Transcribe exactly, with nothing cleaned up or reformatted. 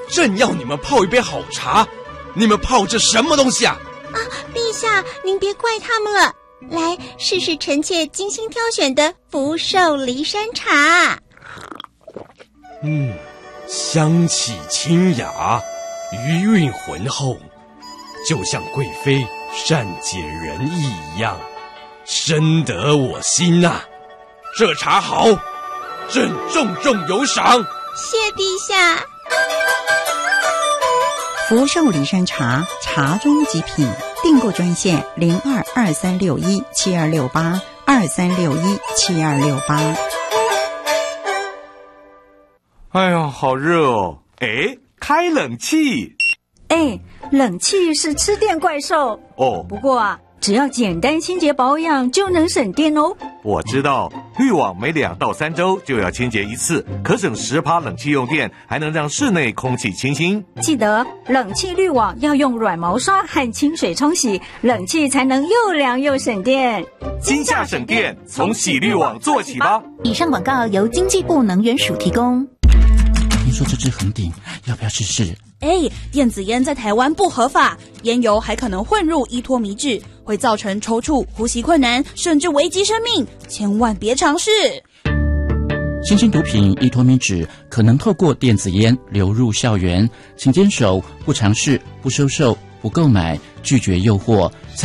正要你们泡一杯好茶，你们泡这什么东西啊？ 啊，陛下，您别怪他们了。来，试试臣妾精心挑选的福寿梨山茶。 嗯，香气清雅，余韵浑厚，就像贵妃善解人意一样，深得我心啊！这茶好，朕重重有赏。 谢陛下。 福寿梨山茶，茶中极品。订购专线零二二三六一七二六八二三六一七二六八。 哎呀，好热哦！哎，开冷气。 哎，冷气是吃电怪兽哦。 不过啊，只要简单清洁保养就能省电哦。 我知道，滤网每两到三周就要清洁一次，可省十趴冷气用电，还能让室内空气清新。 记得冷气滤网要用软毛刷和清水冲洗，冷气才能又凉又省电。 今夏省电，从洗滤网做起吧。 以上广告由经济部能源署提供。 听说这支红顶，要不要试试？ 哎，电子烟在台湾不合法，烟油还可能混入依托醚质，会造成抽搐、呼吸困难，甚至危及生命，千万别尝试。 新兴毒品依托醚质可能透过电子烟流入校园，请坚守不尝试、不收受、不购买、拒绝诱惑。